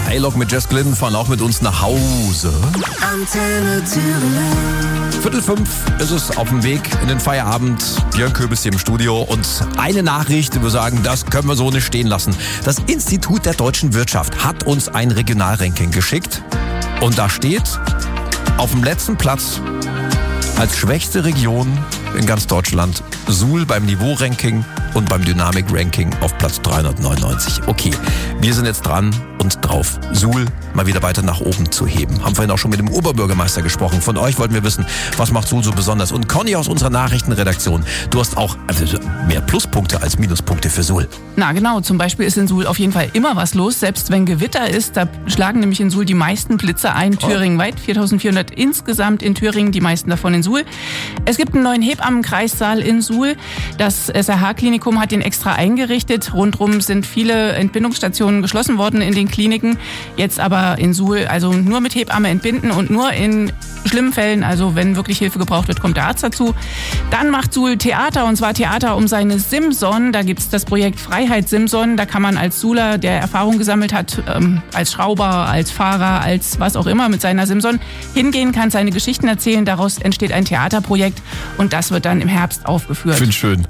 A-Log mit Jess Glynn fahren auch mit uns nach Hause. Antenne Thüringen. 4:45 ist es auf dem Weg in den Feierabend. Björn Köbis hier im Studio und eine Nachricht, wir sagen, das können wir so nicht stehen lassen. Das Institut der deutschen Wirtschaft hat uns ein Regionalranking geschickt und da steht auf dem letzten Platz als schwächste Region in ganz Deutschland Suhl beim Niveau-Ranking und beim Dynamik-Ranking auf Platz 399. Okay, wir sind jetzt dran und drauf, Suhl mal wieder weiter nach oben zu heben. Haben vorhin auch schon mit dem Oberbürgermeister gesprochen. Von euch wollten wir wissen, was macht Suhl so besonders? Und Conny aus unserer Nachrichtenredaktion, du hast auch mehr Pluspunkte als Minuspunkte für Suhl. Na genau, zum Beispiel ist in Suhl auf jeden Fall immer was los, selbst wenn Gewitter ist. Da schlagen nämlich in Suhl die meisten Blitze ein, thüringenweit. 4.400 insgesamt in Thüringen, die meisten davon in Suhl. Es gibt einen neuen Hebammenkreissaal in Suhl. Das SRH-Klinikum hat den extra eingerichtet. Rundrum sind viele Entbindungsstationen geschlossen worden in den Kliniken. Jetzt aber in Suhl, also nur mit Hebamme entbinden und nur in schlimmen Fällen, also wenn wirklich Hilfe gebraucht wird, kommt der Arzt dazu. Dann macht Suhl Theater, und zwar Theater um seine Simson. Da gibt's das Projekt Freiheit Simson. Da kann man als Suhler, der Erfahrung gesammelt hat, als Schrauber, als Fahrer, als was auch immer mit seiner Simson, hingehen, kann seine Geschichten erzählen. Daraus entsteht ein Theaterprojekt und das wird dann im Herbst aufgeführt. Ich finde schön.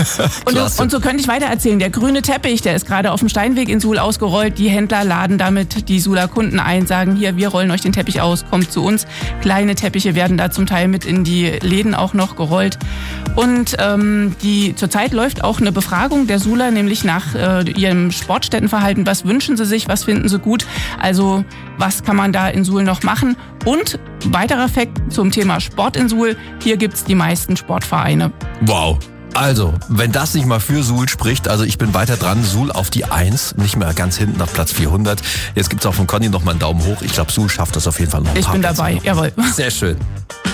Und so könnte ich weiter erzählen. Der grüne Teppich, der ist gerade auf dem Steinweg in Suhl ausgerollt. Die Händler laden damit die Suhler Kunden ein, sagen, hier, wir rollen euch den Teppich aus, kommt zu uns. Kleine Teppiche werden da zum Teil mit in die Läden auch noch gerollt. Und zurzeit läuft auch eine Befragung der Suhler, nämlich nach ihrem Sportstättenverhalten. Was wünschen sie sich, was finden sie gut? Also was kann man da in Suhl noch machen? Und weiterer Fakt zum Thema Sport in Suhl, hier gibt's die meisten Sportvereine. Wow. Also, wenn das nicht mal für Suhl spricht, also ich bin weiter dran, Suhl auf die 1, nicht mehr ganz hinten auf Platz 400. Jetzt gibt's auch von Conny noch mal einen Daumen hoch. Ich glaube, Suhl schafft das auf jeden Fall noch. Ich bin dabei, jawohl. Sehr schön.